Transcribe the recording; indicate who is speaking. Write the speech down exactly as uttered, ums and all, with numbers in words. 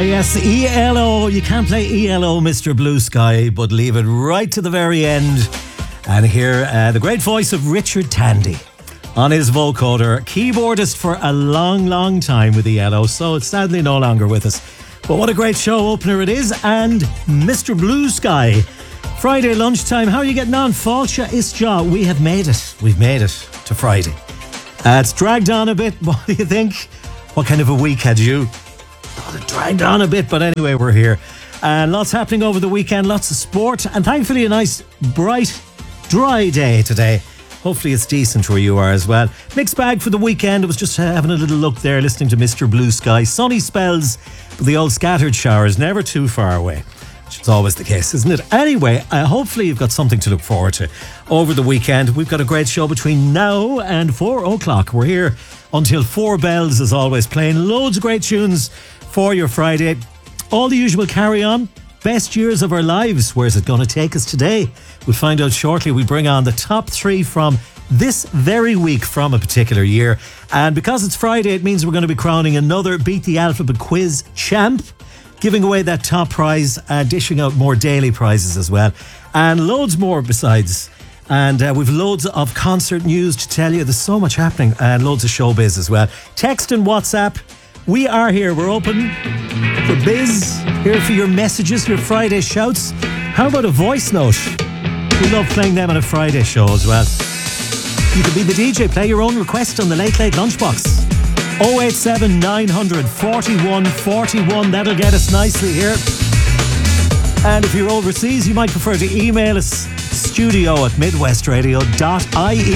Speaker 1: yes, E L O. You can't play E L O, Mister Blue Sky, but leave it right to the very end. And hear uh, the great voice of Richard Tandy on his vocoder, keyboardist for a long, long time with E L O, so it's sadly no longer with us. But what a great show opener it is. And Mister Blue Sky, Friday lunchtime. How are you getting on? Fáilte is Jaw. We have made it. We've made it to Friday. Uh, it's dragged on a bit. What do you think? What kind of a week had you? Oh, it dragged on a bit, but anyway, we're here. And lots happening over the weekend, lots of sport, and thankfully a nice, bright, dry day today. Hopefully it's decent where you are as well. Mixed bag for the weekend. I was just uh, having a little look there, listening to Mister Blue Sky. Sunny spells, but the old scattered showers never too far away. Which is always the case, isn't it? Anyway, uh, hopefully you've got something to look forward to over the weekend. We've got a great show between now and four o'clock. We're here until four bells, as always, playing loads of great tunes for your Friday. All the usual carry-on. Best years of our lives. Where's it going to take us today? We'll find out shortly. We bring on the top three from this very week from a particular year. And because it's Friday, it means we're going to be crowning another Beat the Alphabet quiz champ, giving away that top prize, uh, dishing out more daily prizes as well, and loads more besides. And uh, we've loads of concert news to tell you. There's so much happening, and loads of showbiz as well. Text and WhatsApp. We are here. We're open for biz. Here for your messages, your Friday shouts. How about a voice note? We love playing them on a Friday show as well. You could be the D J. Play your own request on the Late Late Lunchbox. oh eight seven nine hundred forty-one forty-one. That'll get us nicely here. And if you're overseas, you might prefer to email us studio at midwestradio dot I E.